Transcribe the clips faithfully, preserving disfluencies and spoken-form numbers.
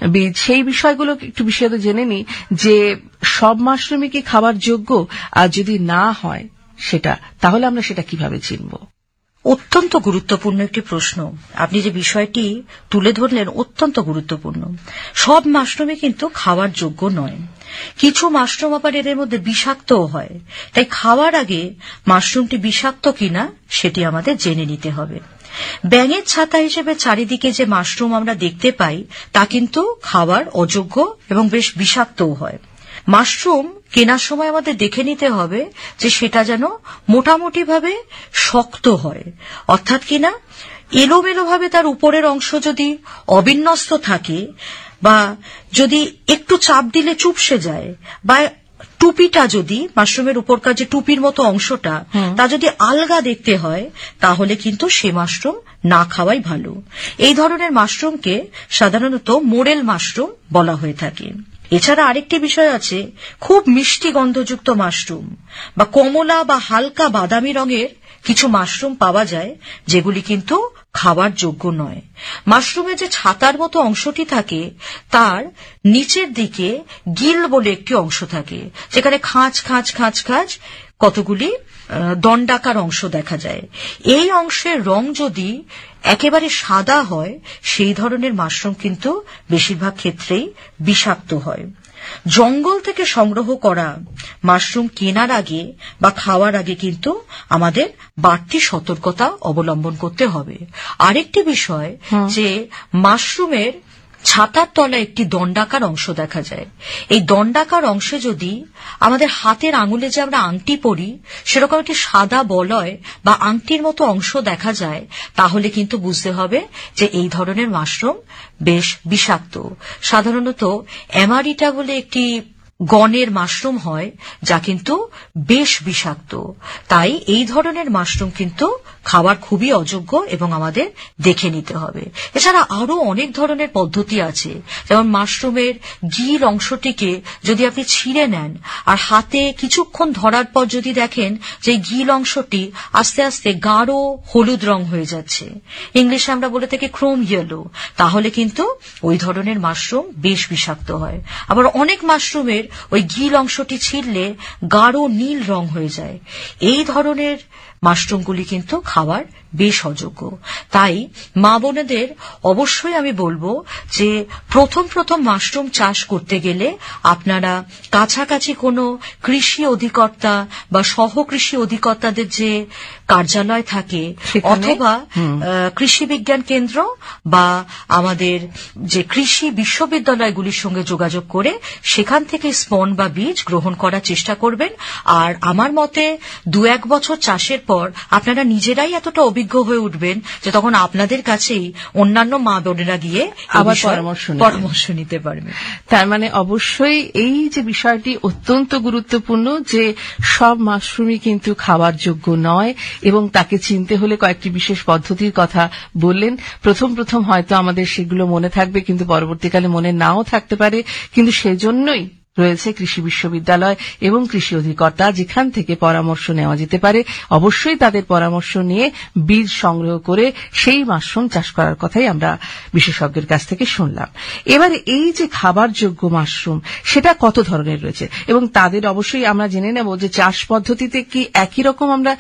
বীজ, সেই বিষয়গুলো একটু বিশদ জেনে নিই যে সব মাশরুমই কি খাবার যোগ্য, আর যদি না হয় সেটা, তাহলে আমরা সেটা কিভাবে চিনব? অত্যন্ত গুরুত্বপূর্ণ একটি প্রশ্ন। আপনি যে বিষয়টি তুলে ধরলেন অত্যন্ত গুরুত্বপূর্ণ। সব মাশরুমই কিন্তু খাওয়ার যোগ্য নয়। কিছু মাশরুম আবার এদের মধ্যে বিষাক্তও হয়। তাই খাওয়ার আগে মাশরুমটি বিষাক্ত কিনা সেটি আমাদের জেনে নিতে হবে। ব্যাঙের ছাতা হিসেবে চারিদিকে যে মাশরুম আমরা দেখতে পাই তা কিন্তু খাওয়ার অযোগ্য এবং বেশ বিষাক্তও হয়। মাশরুম কেনার সময় আমাদের দেখে নিতে হবে যে সেটা যেন মোটামুটি ভাবে শক্ত হয়, অর্থাৎ কিনা এলোমেলো ভাবে তার উপরের অংশ যদি অবিন্যস্ত থাকে, বা যদি একটু চাপ দিলে চুপসে যায়, বা টুপিটা যদি মাশরুমের উপরকার যে টুপির মতো অংশটা তা যদি আলগা দেখতে হয়, তাহলে কিন্তু সে মাশরুম না খাওয়াই ভালো। এই ধরনের মাশরুমকে সাধারণত মোরেল মাশরুম বলা হয়ে থাকে। এছাড়া আরেকটি বিষয় আছে, খুব মিষ্টি গন্ধযুক্ত মাশরুম বা কমলা বা হালকা বাদামি রঙের কিছু মাশরুম পাওয়া যায়, যেগুলি কিন্তু খাবার যোগ্য নয়। মাশরুমের যে ছাতার মতো অংশটি থাকে তার নিচের দিকে গিল বলে একটি অংশ থাকে, যেখানে খাঁজ খাঁজ খাঁজ খাঁজ কতগুলি দণ্ডাকার অংশ দেখা যায়। এই অংশের রং যদি একেবারে সাদা হয়, সেই ধরনের মাশরুম কিন্তু বেশিরভাগ ক্ষেত্রেই বিষাক্ত হয়। জঙ্গল থেকে সংগ্রহ করা মাশরুম কেনার আগে বা খাওয়ার আগে কিন্তু আমাদের বাড়তি সতর্কতা অবলম্বন করতে হবে। আরেকটি বিষয় যে মাশরুমের ছাতার তলায় একটি দণ্ডাকার অংশ দেখা যায়। এই দণ্ডাকার অংশে যদি আমাদের হাতের আঙুলে যে আমরা আংটি পরি সেরকম একটি সাদা বলয় বা আংটির মতো অংশ দেখা যায়, তাহলে কিন্তু বুঝতে হবে যে এই ধরনের মাশরুম বেশ বিষাক্ত। সাধারণত অ্যামারিটা বলে একটি গণের মাশরুম হয় যা কিন্তু বেশ বিষাক্ত। তাই এই ধরনের মাশরুম কিন্তু খাবার খুবই অযোগ্য এবং আমাদের দেখে নিতে হবে। এছাড়া আরো অনেক ধরনের পদ্ধতি আছে, যেমন মাশরুমের গিল অংশটিকে যদি আপনি ছিঁড়ে নেন আর হাতে কিছুক্ষণ ধরার পর যদি দেখেন যে গিল অংশটি আস্তে আস্তে গাঢ় হলুদ রং হয়ে যাচ্ছে, ইংলিশে আমরা বলে থাকি ক্রোম ইয়েলো, তাহলে কিন্তু ওই ধরনের মাশরুম বেশ বিষাক্ত হয়। আবার অনেক মাশরুমের ওই গিল অংশটি ছিঁড়লে গাঢ় নীল রং হয়ে যায়। এই ধরনের মাশরুমগুলি কিন্তু খাবার বেশ অযোগ্য। তাই মা বোনেদের অবশ্যই আমি বলবো যে প্রথম প্রথম মাশরুম চাষ করতে গেলে আপনারা কাছাকাছি কোনো কৃষি অধিকর্তা বা সহকৃষি অধিকর্তাদের যে কার্যালয় থাকে অথবা কৃষি বিজ্ঞান কেন্দ্র বা আমাদের যে কৃষি বিশ্ববিদ্যালয়গুলির সঙ্গে যোগাযোগ করে সেখান থেকে স্পন বা বীজ গ্রহণ করার চেষ্টা করবেন। আর আমার মতে দু এক বছর চাষের পর আপনারা নিজেরাই এতটা অভিজ্ঞ হয়ে উঠবেন যে তখন আপনাদের কাছেই অন্যান্য মা বোনেরা গিয়ে আবার পরামর্শ নিতে পারবেন। তার মানে অবশ্যই এই যে বিষয়টি অত্যন্ত গুরুত্বপূর্ণ যে সব মাশরুমই কিন্তু খাবার যোগ্য নয় এবং তাকে চিনতে হলে কয়েকটি বিশেষ পদ্ধতির কথা বললেন। প্রথম প্রথম হয়তো আমাদের সেগুলো মনে থাকবে, কিন্তু পরবর্তীকালে মনে নাও থাকতে পারে, কিন্তু সেজন্যই রয়েছে কৃষি বিশ্ববিদ্যালয় এবং কৃষি অধিকর্তা, যেখান থেকে পরামর্শ নেওয়া যেতে পারে। অবশ্যই তাদের পরামর্শ নিয়ে বীজ সংগ্রহ করে সেই মাশরুম চাষ করার কথাই আমরা বিশেষজ্ঞের কাছ থেকে শুনলাম। এবারে এই যে খাবার যোগ্য মাশরুম সেটা কত ধরনের রয়েছে এবং তাদের অবশ্যই আমরা জেনে নেব যে চাষ পদ্ধতিতে কি একই রকম আমরা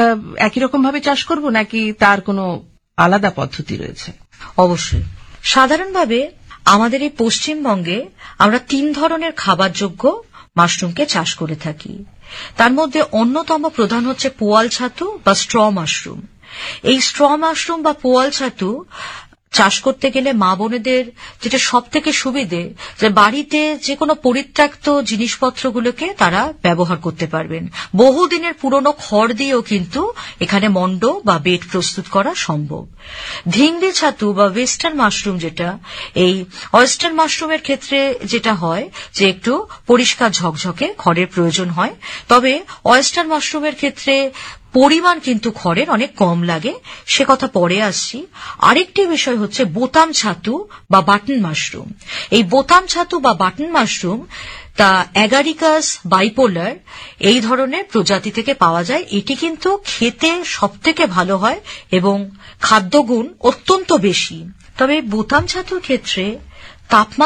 একই রকম ভাবে চাষ করব নাকি তার কোনো আলাদা পদ্ধতি রয়েছে? অবশ্যই। সাধারণভাবে আমাদের এই পশ্চিমবঙ্গে আমরা তিন ধরনের খাবারযোগ্য মাশরুমকে চাষ করে থাকি। তার মধ্যে অন্যতম প্রধান হচ্ছে পোয়াল ছাতু বা স্ট্র মাশরুম। এই স্ট্র মাশরুম বা পোয়াল ছাতু চাষ করতে গেলে মা বোনেদের যেটা সব থেকে সুবিধে যে বাড়িতে যে কোনো পরিত্যক্ত জিনিসপত্রগুলোকে তারা ব্যবহার করতে পারবেন। বহুদিনের পুরনো খড় দিয়েও কিন্তু এখানে মন্ড বা বেড প্রস্তুত করা সম্ভব। ধিংড়ি ছাতু বা ওয়েস্টার্ন মাশরুম, যেটা এই ওয়েস্টার্ন মাশরুমের ক্ষেত্রে যেটা হয় যে একটু পরিষ্কার ঝকঝকে খড়ের প্রয়োজন হয়, তবে ওয়েস্টার্ন মাশরুমের ক্ষেত্রে পরিমাণ কিন্তু খড়ের অনেক কম লাগে, সে কথা পরে আসছি। আরেকটি বিষয় হচ্ছে বোতাম ছাতু বা বাটন মাশরুম। এই বোতাম ছাতু বা বাটন মাশরুম তা অ্যাগারিকাস বাইপোলার এই ধরনের প্রজাতি থেকে পাওয়া যায়। এটি কিন্তু খেতে সবথেকে ভালো হয় এবং খাদ্যগুণ অত্যন্ত বেশি। তবে বোতাম ছাতুর ক্ষেত্রে তাপমাত্রা